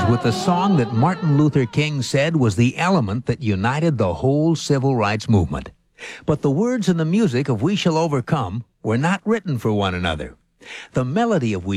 with the song that Martin Luther King said was the element that united the whole civil rights movement. But the words and the music of We Shall Overcome were not written for one another. The melody of We